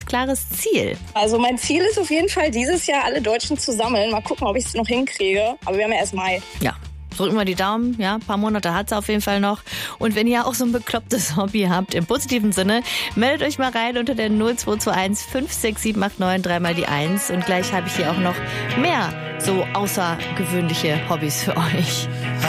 klares Ziel? Also mein Ziel ist auf jeden Fall, dieses Jahr alle Deutschen zu sammeln. Mal gucken, ob ich es noch hinkriege. Aber wir haben ja erst Mai. Ja. Drücken wir die Daumen, ja, ein paar Monate hat es auf jeden Fall noch. Und wenn ihr auch so ein beklopptes Hobby habt, im positiven Sinne, meldet euch mal rein unter der 0221 56789 dreimal die 1. Und gleich habe ich hier auch noch mehr so außergewöhnliche Hobbys für euch.